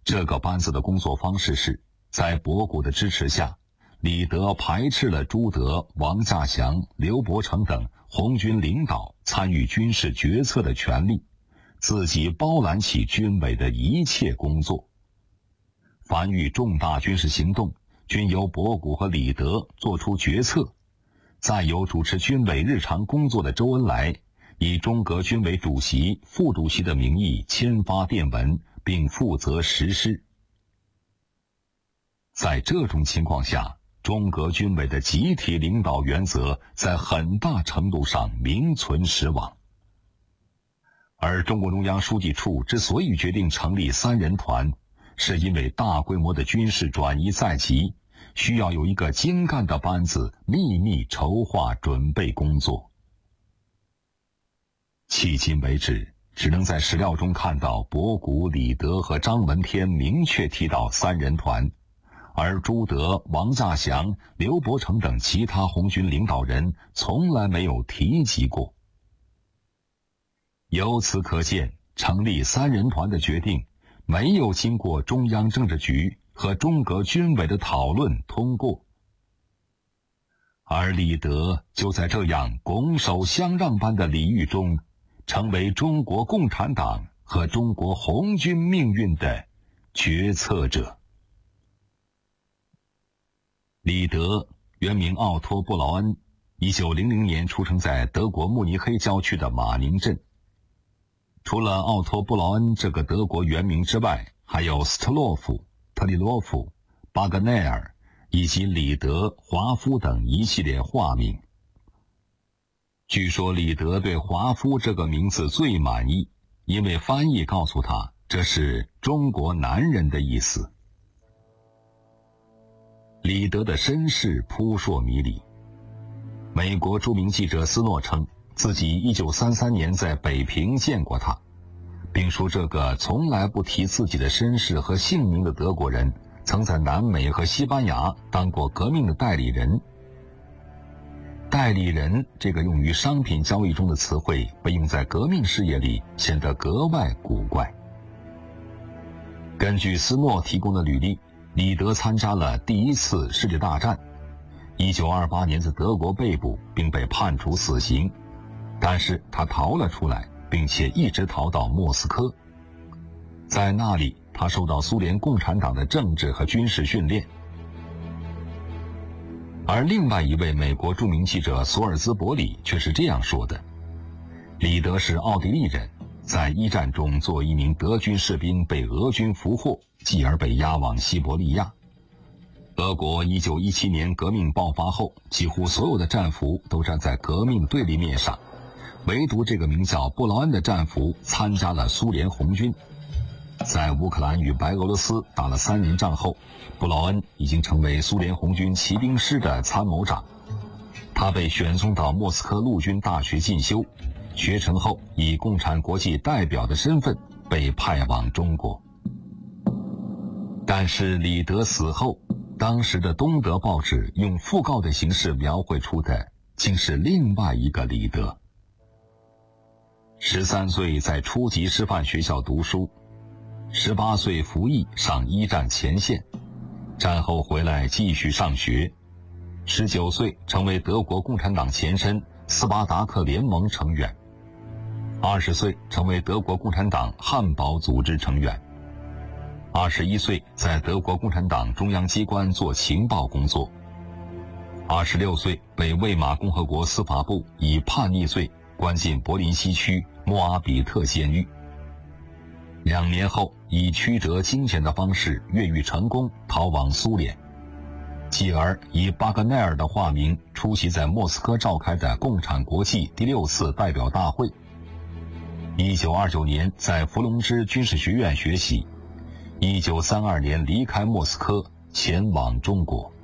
这个班子的工作方式是，在博古的支持下，李德排斥了朱德、王稼祥、刘伯承等红军领导参与军事决策的权利，自己包揽起军委的一切工作。凡遇重大军事行动，均由博古和李德作出决策，再由主持军委日常工作的周恩来以中革军委主席、副主席的名义签发电文，并负责实施。在这种情况下，中革军委的集体领导原则在很大程度上名存实亡。而中共中央书记处之所以决定成立三人团，是因为大规模的军事转移在即，需要有一个精干的班子秘密筹划准备工作。迄今为止，只能在史料中看到博古、李德和张闻天明确提到三人团，而朱德、王稼祥、刘伯承等其他红军领导人从来没有提及过。由此可见，成立三人团的决定没有经过中央政治局和中革军委的讨论通过，而李德就在这样拱手相让般的礼遇中，成为中国共产党和中国红军命运的决策者。李德原名奥托·布劳恩，1900年出生在德国慕尼黑郊区的马宁镇。除了奥托·布劳恩这个德国原名之外，还有斯特洛夫、特里洛夫、巴格奈尔以及李德、华夫等一系列化名。据说李德对华夫这个名字最满意，因为翻译告诉他这是中国男人的意思。李德的身世扑朔迷离。美国著名记者斯诺称，自己1933年在北平见过他，并说这个从来不提自己的身世和姓名的德国人，曾在南美和西班牙当过革命的代理人。代理人这个用于商品交易中的词汇，被用在革命事业里显得格外古怪。根据斯诺提供的履历，李德参加了第一次世界大战，1928年在德国被捕并被判处死刑，但是他逃了出来，并且一直逃到莫斯科。在那里，他受到苏联共产党的政治和军事训练。而另外一位美国著名记者索尔兹伯里却是这样说的：李德是奥地利人，在一战中做一名德军士兵被俄军俘获，继而被押往西伯利亚。俄国1917年革命爆发后，几乎所有的战俘都站在革命对立面上，唯独这个名叫布劳恩的战俘参加了苏联红军。在乌克兰与白俄罗斯打了3年仗后，布劳恩已经成为苏联红军骑兵师的参谋长。他被选送到莫斯科陆军大学进修，学成后以共产国际代表的身份被派往中国。但是李德死后，当时的东德报纸用讣告的形式描绘出的竟是另外一个李德。13岁在初级师范学校读书，18岁服役上一战前线，战后回来继续上学，19岁成为德国共产党前身斯巴达克联盟成员，20岁成为德国共产党汉堡组织成员，21岁在德国共产党中央机关做情报工作，26岁被魏玛共和国司法部以叛逆罪关进柏林西区莫阿比特监狱。2年后，以曲折惊险的方式越狱成功，逃往苏联，继而以巴格奈尔的化名出席在莫斯科召开的共产国际第6次代表大会。1929年在伏龙芝军事学院学习，1932年离开莫斯科，前往中国。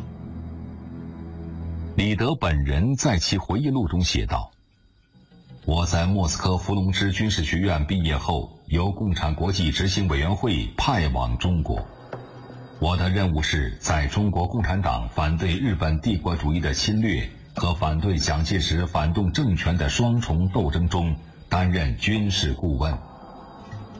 李德本人在其回忆录中写道：我在莫斯科伏龙芝军事学院毕业后，由共产国际执行委员会派往中国。我的任务是在中国共产党反对日本帝国主义的侵略和反对蒋介石反动政权的双重斗争中担任军事顾问。